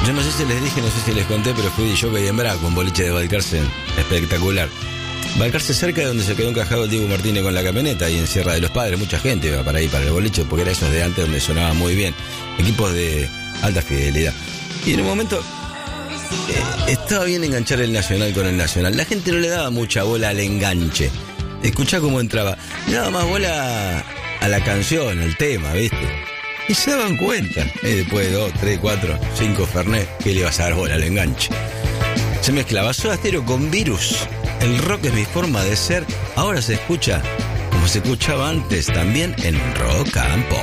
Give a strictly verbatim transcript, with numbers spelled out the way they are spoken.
Yo no sé si les dije, no sé si les conté, pero fui de jockey en Braco, un boliche de Balcarce espectacular. Balcarce cerca de donde se quedó encajado el Diego Martínez con la camioneta, y en Sierra de los Padres mucha gente iba para ahí, para el boliche, porque era esos de antes donde sonaba muy bien, equipos de alta fidelidad. Y en un momento eh, estaba bien enganchar el Nacional con el Nacional. La gente no le daba mucha bola al enganche. Escuchá cómo entraba, le daba más bola a la canción, al tema, ¿viste? Y se daban cuenta, ¿eh? Después de dos, tres, cuatro, cinco Fernet, que le ibas a dar bola al enganche. Se mezclaba Soda Stereo con Virus. El rock es mi forma de ser. Ahora se escucha como se escuchaba antes, también en Rock and Pop.